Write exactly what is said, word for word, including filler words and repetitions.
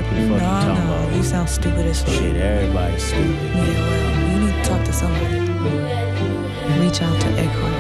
What the fuck you No, talking no, about? you sound stupid as fuck. Shit, everybody's stupid. Yeah, well, you need to talk to somebody. Reach out to Eckhart.